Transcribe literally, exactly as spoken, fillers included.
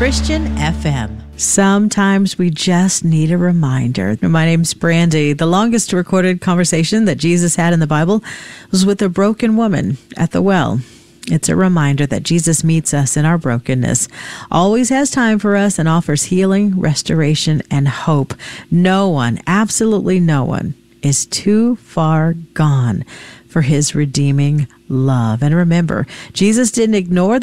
Christian F M. Sometimes we just need a reminder. My name's Brandy. The longest recorded conversation that Jesus had in the Bible was with a broken woman at the well. It's a reminder that Jesus meets us in our brokenness, always has time for us, and offers healing, restoration, and hope. No one, absolutely no one, is too far gone for his redeeming love. And remember, Jesus didn't ignore